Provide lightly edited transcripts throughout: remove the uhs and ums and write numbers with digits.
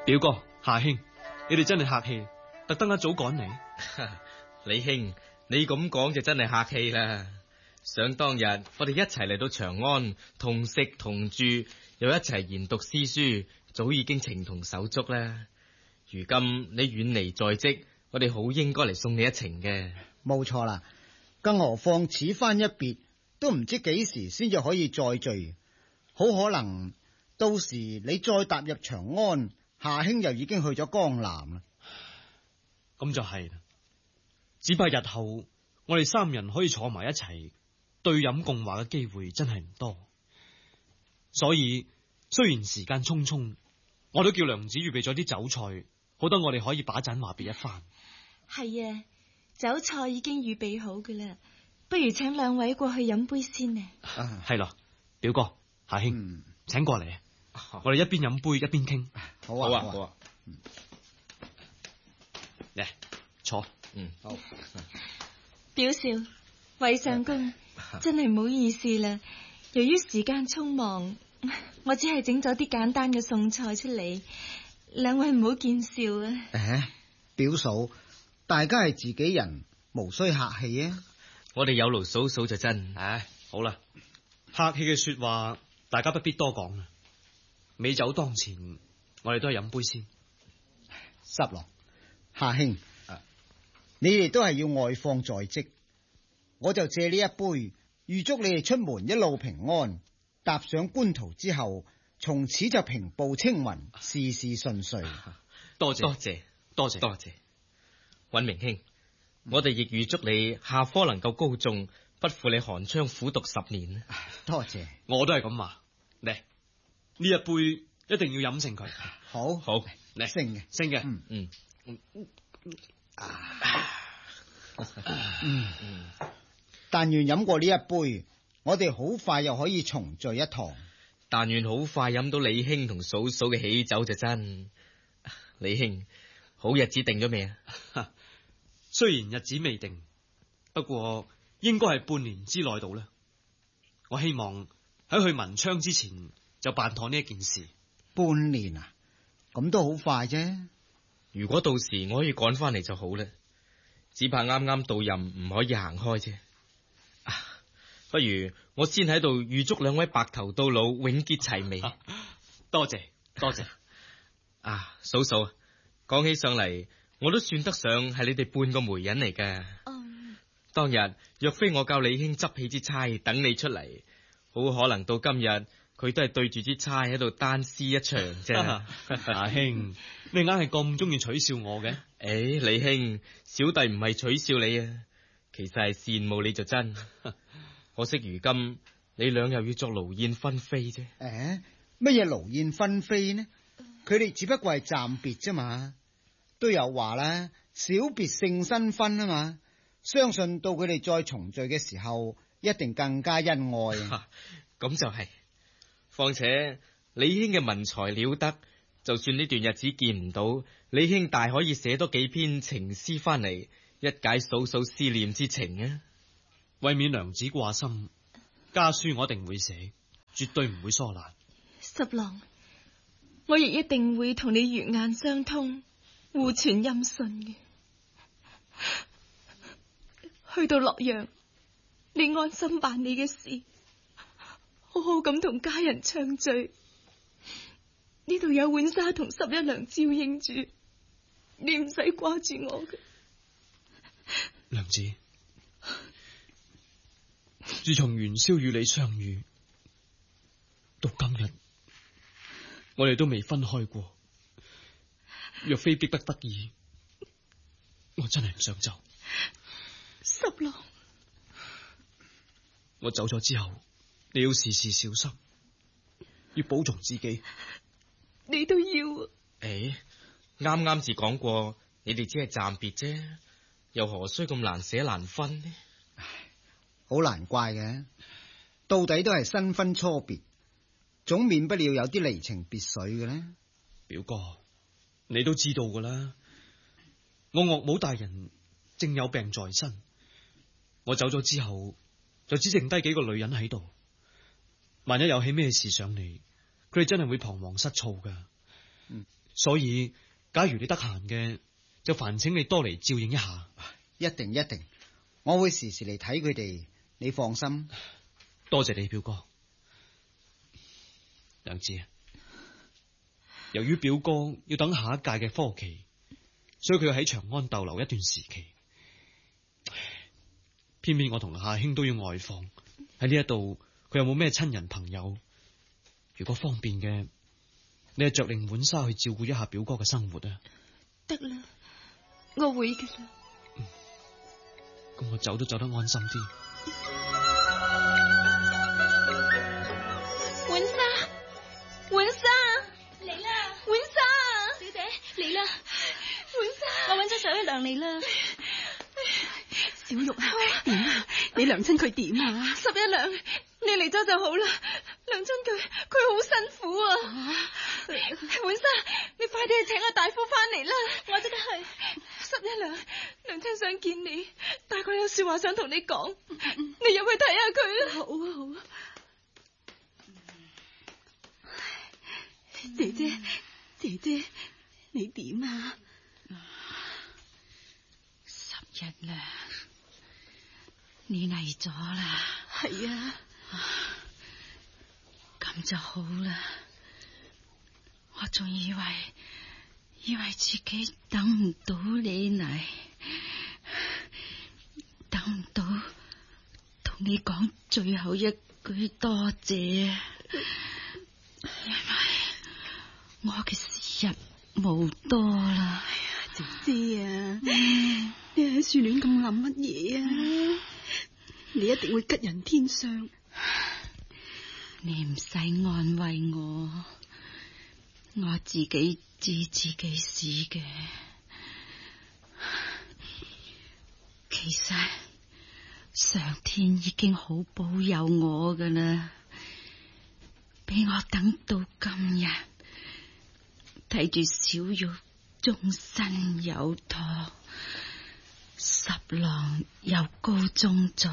表哥、夏兄，你哋真係客氣，特登一早趕嚟。 李兄，你咁講就真係客氣啦。想當日我哋一齊嚟到長安，同食同住，又一齊研讀詩書，早已經情同手足啦。如今你遠離在即，我哋好應該嚟送你一程嘅。 冇錯啦，更何況此番一別，都唔知幾時先至可以再聚，好可能到時你再踏入長安，夏兄又已經去咗江南啦。 咁就係啦，只怕日後我哋三人可以坐埋一齊對飲共話嘅機會真係唔多，所以雖然時間匆匆，我都叫娘子預備咗啲酒菜，好得我哋可以把盞話別一番。 係啊，酒菜已經預備好噶啦，不如請兩位過去飲杯先呢。 係咯，表哥、夏兄，請過嚟，我哋一邊飲杯一邊傾。 好啊， 好啊。 嚟坐。 好。 表少、韋相公，真係唔好意思啦。由於時間匆忙，我只係整咗啲簡單嘅餸菜出嚟，兩位唔好見笑啊。 表嫂，大家係自己人，無需客氣啊。 我哋有勞嫂嫂就真。 好啦，客氣嘅說話大家不必多講啦。美酒當前，我哋都係飲杯先。 十郎、夏兄，你哋都係要外放在即，我就借呢一杯，預祝你哋出門一路平安，踏上官途之後，從此就平步青雲，事事順遂。 多謝多謝多謝。 多謝，尹明兄，我哋亦預祝你下科能夠高中，不負你寒窗苦讀10年。 多謝， 我都係咁話。嚟，呢一杯一定要飲成佢。 好， 好， 嚟， 升嘅， 升嘅。 但願飲過呢一杯，我哋好快又可以重聚一堂。 但願好快飲到李兄同嫂嫂嘅喜酒就真。李兄，好日子定咗未啊？ 雖然日子未定，不過應該係半年之內到啦。我希望喺去文昌之前就辦妥呢一件事。 半年啊，咁都好快啫。 如果到時我可以趕翻嚟就好啦，只怕啱啱到任唔可以行開啫。不如我先喺度預祝兩位白頭到老，永結齊眉。 多謝多謝。 嫂嫂，講起上嚟，我都算得上係你哋半個媒人嚟㗎。當日若非我教李兄執起支釵等你出嚟，好可能到今日佢都係對住支釵喺度單詩一場啫。 阿兄，你硬係咁中意取笑我嘅？ 李兄，小弟唔係取笑你啊，其實係羨慕你就真。可惜如今你倆又要作勞燕分飛啫。 乜嘢勞燕分飛呢？佢哋只不過係暫別啫嘛，都有話啦，小別勝新婚啊嘛。相信到佢哋再重聚嘅時候，一定更加恩愛。 咁就係。況且李兄嘅文才了得，就算呢段日子見唔到，李兄大可以寫多幾篇情詩翻嚟，一解嫂嫂思念之情啊！ 為免娘子掛心，家書我一定會寫，絕對唔會疏懶。 十郎，我亦一定會同你月眼相通，互傳音訊嘅。去到洛陽，你安心辦你嘅事，好好咁同家人暢聚。呢度有碗沙同11兩照應住，你唔使掛住我嘅。 娘子，自從元宵與你相遇到今日，我哋都未分開過。若非逼不得已，我真係唔想走。 十郎， 我走咗之後，你要事事小心，要保重自己。 你都要。 啱啱至講過，你哋只係暫別啫，又何須咁難捨難分呢？ 好難怪嘅，到底都係新婚初別，總免不了有啲離情別緒嘅咧。 表哥，你都知道噶啦，我岳母大人正有病在身，我走咗之後就只剩低幾個女人喺度，萬一有起咩事上嚟，佢哋真係會彷徨失措噶。 所以假如你得閒嘅，就煩請你多嚟照應一下。 一定一定，我會時時嚟睇佢哋，你放心。 多謝你表哥。良知啊，由於表哥要等下一屆嘅科期，所以佢要喺長安逗留一段時期。偏偏我同夏兄都要外放，喺呢一度，佢有冇咩親人朋友？如果方便嘅，你就着令婉莎去照顧一下表哥嘅生活啊。 得啦，我會嘅啦。 咁我走都走得安心啲。 婉莎，婉莎嚟啦！婉莎，小姐嚟啦！婉莎，我揾咗11娘嚟啦。 小玉啊，點啊？你娘親佢點啊 ？11娘，你嚟咗就好啦。娘親佢好辛苦啊！婉莎，你快啲去請阿大夫翻嚟啦！我即刻去。11娘，娘親想見你，大概有說話想同你講，你入去睇下佢啊！ 好啊好啊。姐姐，姐姐，你點啊 ？11娘，你嚟咗啦？ 係啊。 咁就好啦，我仲以為自己等唔到你嚟，等唔到同你講最後一句多謝，因為我嘅時日冇多啦。 姐姐啊，你喺樹亂咁諗乜嘢啊？你一定會吉人天相。 你唔使安慰我，我自己知自己事嘅。其實上天已經好保佑我噶啦，俾我等到今日，睇住小玉終身有託，10郎又高中咗，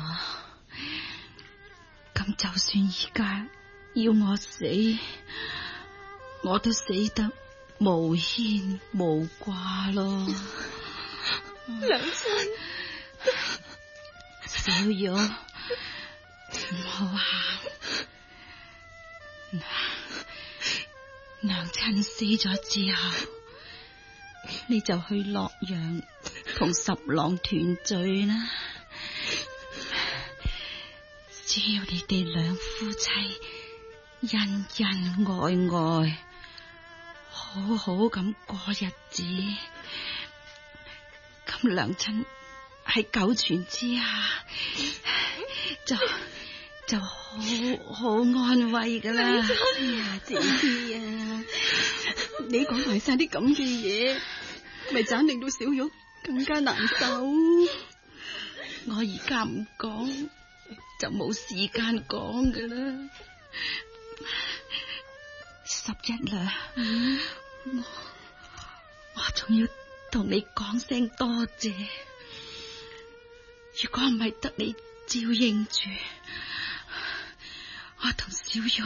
咁就算而家要我死，我都死得無牽無掛咯。 娘親， 小玉唔好喊，娘親死咗之後，你就去洛陽同10郎團聚啦。只要你哋兩夫妻恩恩愛愛，好好咁過日子，咁娘親喺九泉之下就好安慰噶啦。 哎呀，姐姐啊，你講埋晒啲咁嘅嘢，咪盞令到小玉更加難受。 我而家唔講，就冇時間講噶啦。11娘，我仲要同你講聲多謝。如果唔係得你照應住，我同小玉